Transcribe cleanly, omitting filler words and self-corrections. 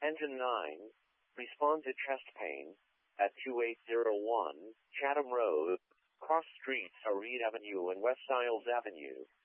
Engine 9, respond to chest pain at 2801 Chatham Road, cross streets are Reed Avenue and West Isles Avenue.